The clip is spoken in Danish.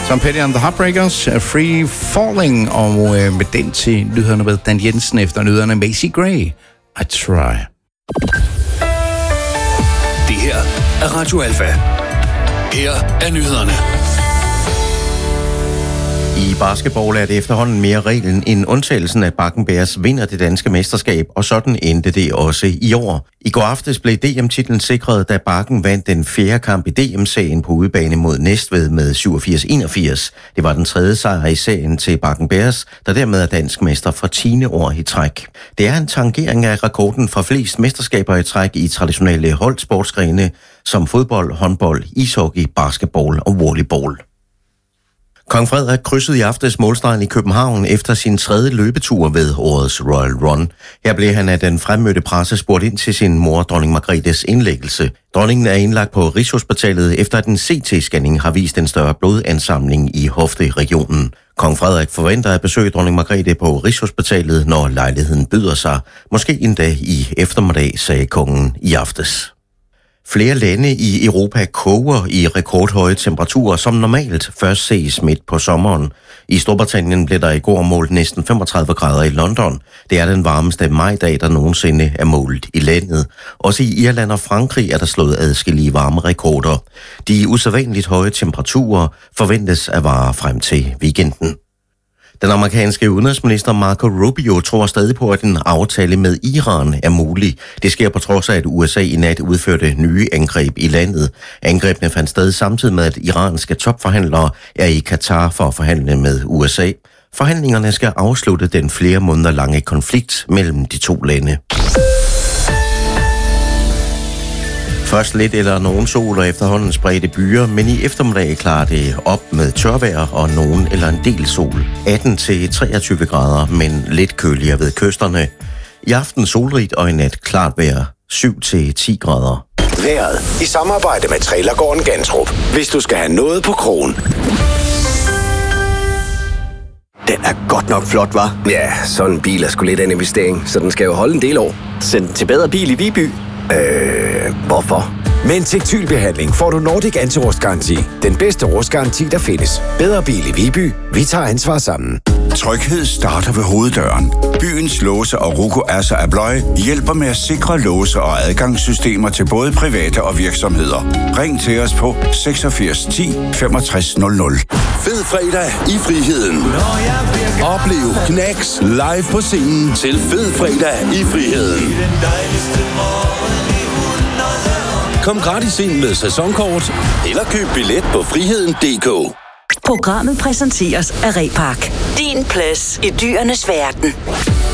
Tom Petty and the Heartbreakers, Free Falling, og med den til nyhederne med Dan Jensen efter nyhederne Macy Gray, I Try. Det her er Radio Alfa. Her er nyhederne. I basketball er det efterhånden mere reglen end undtagelsen, at Bakken Bears vinder det danske mesterskab, og sådan endte det også i år. I går aftes blev DM-titlen sikret, da Bakken vandt den 4. kamp i DM-serien på udebane mod Næstved med 87-81. Det var den 3. sejr i serien til Bakken Bears, der dermed er dansk mester for 10. år i træk. Det er en tangering af rekorden for flest mesterskaber i træk i traditionelle holdsportsgrene som fodbold, håndbold, ishockey, basketball og volleyball. Kong Frederik krydsede i aftes målstregen i København efter sin 3. løbetur ved årets Royal Run. Her blev han af den fremmødte presse spurgt ind til sin mor, dronning Margrethes indlæggelse. Dronningen er indlagt på Rigshospitalet efter at en CT-scanning har vist en større blodansamling i hofteregionen. Kong Frederik forventer at besøge dronning Margrethe på Rigshospitalet, når lejligheden byder sig. Måske endda i eftermiddag, sagde kongen i aftes. Flere lande i Europa koger i rekordhøje temperaturer, som normalt først ses midt på sommeren. I Storbritannien blev der i går målt næsten 35 grader i London. Det er den varmeste majdag, der nogensinde er målt i landet. Også i Irland og Frankrig er der slået adskillige varme rekorder. De usædvanligt høje temperaturer forventes at vare frem til weekenden. Den amerikanske udenrigsminister Marco Rubio tror stadig på, at en aftale med Iran er mulig. Det sker på trods af, at USA i nat udførte nye angreb i landet. Angrebene fandt sted samtidig med, at iranske topforhandlere er i Katar for at forhandle med USA. Forhandlingerne skal afslutte den flere måneder lange konflikt mellem de to lande. Først lidt eller nogen sol og efterhånden spredte byer, men i eftermiddag klarer det op med tørvejr og nogen eller en del sol. 18-23 grader, men lidt køligere ved kysterne. I aften solrigt og i nat klart vejr. 7-10 grader. Vejret i samarbejde med Trailergården Gantrup. Hvis du skal have noget på krogen. Den er godt nok flot, hva'? Ja, sådan en bil er sgu lidt af en investering, så den skal jo holde en del år. Send den til Bedre Bil i Viby. Hvorfor? Med en tektylbehandling får du Nordic Anti-Rustgaranti. Den bedste rustgaranti, der findes. Bedre Bil i Viby. Vi tager ansvar sammen. Tryghed starter ved hoveddøren. Byens låse og Ruko Asser Abloy hjælper med at sikre låse- og adgangssystemer til både private og virksomheder. Ring til os på 86 10 65 00. Fed fredag i friheden. Oplev Knacks live på scenen til Fed fredag i friheden. Kom gratis ind med sæsonkort, eller køb billet på friheden.dk. Programmet præsenteres af Repark. Din plads i dyrenes verden.